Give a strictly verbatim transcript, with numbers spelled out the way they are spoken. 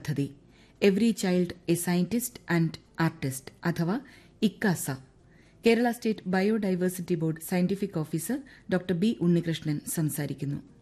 പദ്ധതി every child A scientist and artist അഥവാ ഇക്കാസ. Kerala state biodiversity board scientific officer doctor B Unnikrishnan സംസാരിക്കുന്നു.